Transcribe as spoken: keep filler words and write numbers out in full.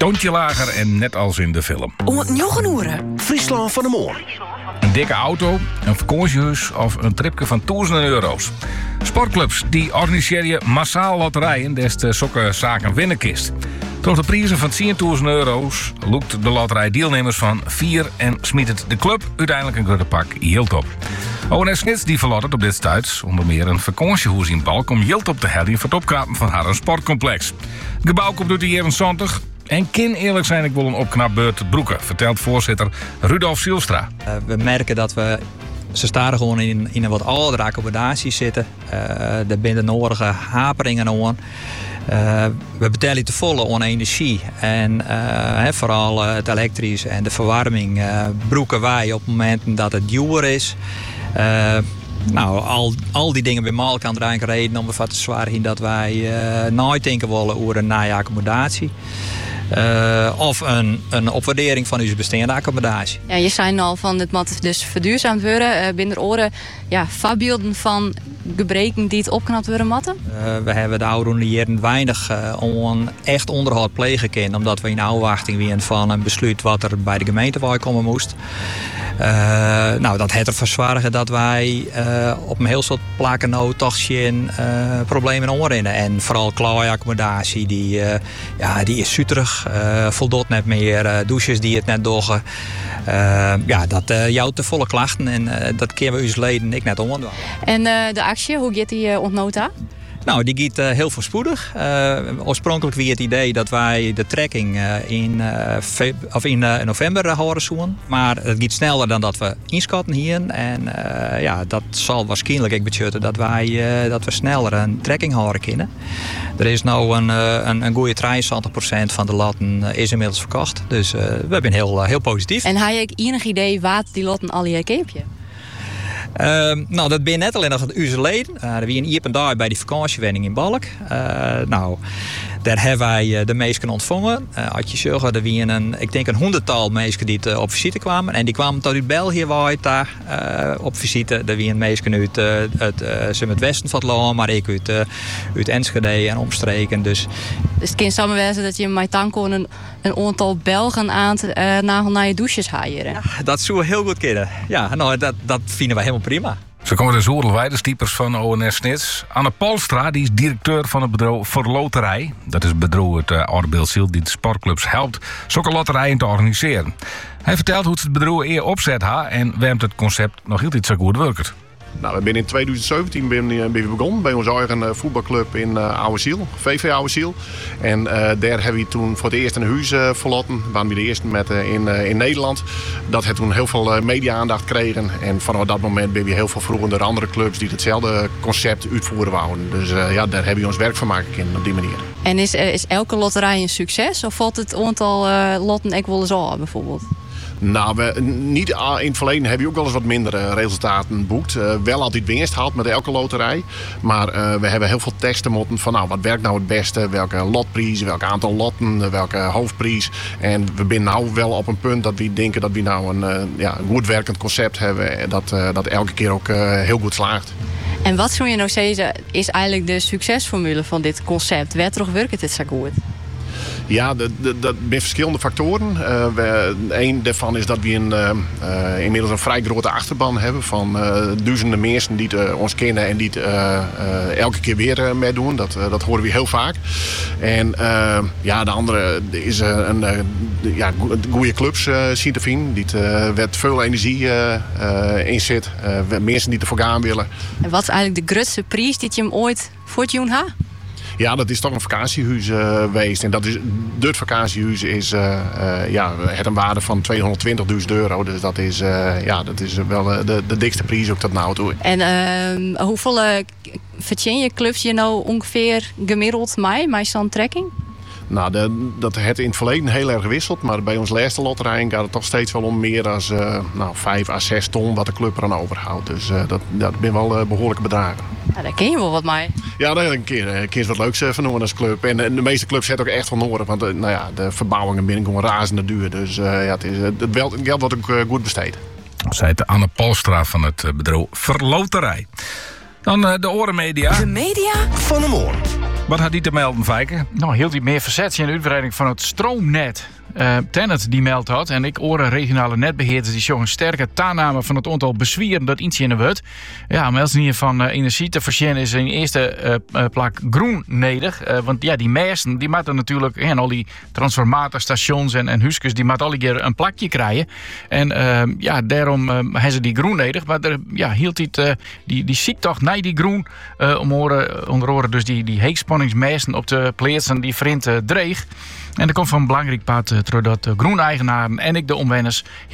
toontje lager en net als in de film. Om het nog oeren. Friesland van de Moor. Een dikke auto, een vakantiehuis of een tripje van duizenden euro's. Sportclubs die organiseren massaal lotterijen, des te zulke zaken winnenkist. Tot de prijzen van tienduizend euro's loekt de loterij deelnemers van vier en smiet het de club uiteindelijk een grote pak yield op. O N S Snits die verlot het op dit stuits onder meer een vakantiehuis in Balk om yield op te hellen voor het opknappen van haar sportcomplex. Het gebouw komt uit de jaren zeventig en kan eerlijk zijn ik wil een opknapbeurt broeken, vertelt voorzitter Rudolf Zielstra. Uh, we merken dat we ze staren gewoon in, in een wat oudere accommodatie zitten. Uh, er zijn de nodige haperingen aan. Uh, we betalen te volle aan energie en uh, he, vooral uh, het elektrisch en de verwarming uh, broeken wij op momenten dat het duur is. Uh, nou, al, al die dingen bij elkaar kan er eigenlijk reden om ervoor te zorgen dat wij uh, nooit denken willen over een nieuwe accommodatie. Uh, of een, een opwaardering van onze bestaande accommodatie. Ja, je zei al van het moet dus verduurzaamd worden. Uh, binnen oren ja, voorbeelden van gebreken die het opknapt worden moeten? Uh, we hebben de oude jaren weinig uh, on echt onderhoud plegen kunnen, omdat we in afwachting waren van een besluit wat er bij de gemeente komen moest. Uh, nou, dat heeft ervoor zorgen dat wij uh, op een heel soort plakken nou toch geen uh, problemen omrennen. En vooral klaaraccommodatie, die, uh, ja, die is zuterig, uh, voldoet net meer, uh, douches die het net doggen. Uh, ja, dat uh, jouwt te volle klachten en uh, dat kunnen we ons leden ik net omwandelen. En uh, de actie, hoe gaat die uh, ontnota? Nou, die gaat uh, heel voorspoedig. Uh, oorspronkelijk was het idee dat wij de trekking uh, in, uh, fe- of in uh, november uh, horen zoen. Maar het gaat sneller dan dat we inschatten hier. En uh, ja, dat zal waarschijnlijk ook betekenen dat wij uh, dat we sneller een trekking horen kunnen. Er is nu een, uh, een, een goede drieënzestig procent van de loten uh, is inmiddels verkocht. Dus uh, we zijn heel, uh, heel positief. En heb je enig idee wat die loten al je keepje? Uh, nou, dat ben net alleen nog het uur leden. Uh, er was een iep en daar bij die vakantiewenning in Balk. Uh, nou, daar hebben wij de meesten ontvangen. Uh, had je zeggen, er waren een, ik denk een honderdtal meesten die uh, op visite kwamen. En die kwamen tot uit België waar daar uh, op visite. Er waren meesten uit uh, het, uh, het westen van het land, maar ik uit, uh, uit Enschede en omstreken. Dus, dus het kan samenwijzen dat je met Tanko een, een aantal Belgen aan te, uh, naar, naar je douches haaien. Ja, dat zou we heel goed kunnen. Ja, nou, dat, dat vinden wij helemaal prima. Zo komen de zoerlijderstypers van O N S Snits. Anne Polstra, die is directeur van het bedrijf Verloterij. Dat is het bedrijf uit uh, Oud-Beeldziel die de sportclubs helpt zulke lotterijen te organiseren. Hij vertelt hoe het het bedrijf eer opzet ha en waarom het concept nog heel iets zo goed werkt. Nou, we zijn in twintig zeventien ben, ben we begonnen bij onze eigen voetbalclub in uh, Ouweziel, V V Ouweziel. En uh, daar hebben we toen voor het eerst een huis uh, verlaten. We waren de eerste met, uh, in, uh, in Nederland. Dat heeft toen heel veel uh, media-aandacht gekregen. En vanaf dat moment ben we heel veel vroeger door andere clubs die hetzelfde concept uitvoeren wouden. Dus uh, ja, daar hebben we ons werk van maken kunnen op die manier. En is, uh, is elke lotterij een succes? Of valt het aantal uh, lotten ook wel eens aan bijvoorbeeld? Nou, we, niet in het verleden heb je ook wel eens wat minder resultaten boekt. Uh, wel altijd winst haalt met elke loterij. Maar uh, we hebben heel veel testen moeten van nou, wat werkt nou het beste? Welke lotprijs, welk aantal lotten, welke hoofdprijs. En we zijn nou wel op een punt dat we denken dat we nou een uh, ja, goed werkend concept hebben. Dat, uh, dat elke keer ook uh, heel goed slaagt. En wat zou je nou zeggen is eigenlijk de succesformule van dit concept? Waar toch werkt het zo goed? Ja, dat, dat, dat zijn verschillende factoren. Uh, we, een daarvan is dat we een, uh, uh, inmiddels een vrij grote achterban hebben van uh, duizenden mensen die uh, ons kennen en die het uh, uh, elke keer weer uh, meedoen. Dat, uh, dat horen we heel vaak. En uh, ja, de andere is uh, een uh, ja, goede clubs uh, zien te vinden. Die uh, werd veel energie uh, uh, in zit. Uh, mensen die ervoor gaan willen. En wat is eigenlijk de grootste prijs die je hem ooit voor het doen had? Ja, dat is toch een vakantiehuis uh, geweest. En dat is, dit vakantiehuis is, uh, uh, ja, het een waarde van tweehonderdtwintigduizend euro. Dus dat is, uh, ja, dat is wel uh, de, de dikste prijs ook tot nou toe. En uh, hoeveel uh, verdien je clubs je nou ongeveer gemiddeld mee, met zo'n trekking? Nou, de, dat heeft in het verleden heel erg gewisseld. Maar bij ons laatste lotterij gaat het toch steeds wel om meer dan uh, nou, vijf à zes ton wat de club eraan overhoudt. Dus uh, dat, dat zijn wel uh, behoorlijke bedragen. Ja, daar ken je wel wat mee. Ja, daar een keer, een keer wat leuks uh, van doen als club. En uh, de meeste clubs zetten ook echt van nodig. Want uh, nou ja, de verbouwingen binnen gewoon razende duur. Dus uh, ja, het, is, het geld wordt ook uh, goed besteed. Zei het Anne Polstra van het bedrijf Verloterij. Dan uh, de orenmedia. De media van de Moor. wat had die te melden, Fijke? Nou, heel die meer verzet in de uitbreiding van het stroomnet. Uh, Tennet die meldt dat. En ik hoor regionale netbeheerders die zo'n sterke taanname van het aantal bezwieren dat iets in de wordt. Ja, om als niet van uh, energie te voorzien is in eerste uh, uh, plak groen nodig. Uh, want ja, die meesten die moeten natuurlijk, en al die transformatorstations en, en huisjes, die moeten alle keer een plakje krijgen. En uh, ja, daarom uh, hebben ze die groen nodig. Maar er, ja, hield die, uh, die, die ziektocht naar die groen, uh, om oren, onder oren dus die, die heekspanningsmeesten op de plaatsen die vriend uh, dreig. En er komt van een belangrijk pad uh, door dat uh, groen-eigenaren en ik de omwoners